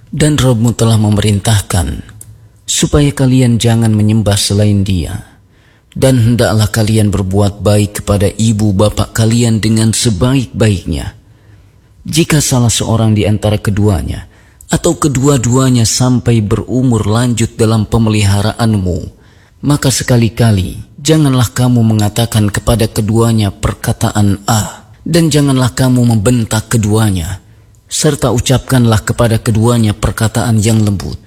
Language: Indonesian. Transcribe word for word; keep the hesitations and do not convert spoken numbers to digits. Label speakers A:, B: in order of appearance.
A: Dan Rabbmu telah memerintahkan supaya kalian jangan menyembah selain Dia, dan hendaklah kalian berbuat baik kepada ibu bapa kalian dengan sebaik-baiknya. Jika salah seorang di antara keduanya atau kedua-duanya sampai berumur lanjut dalam pemeliharaanmu, maka sekali-kali janganlah kamu mengatakan kepada keduanya perkataan ah, dan janganlah kamu membentak keduanya, serta ucapkanlah kepada keduanya perkataan yang lembut.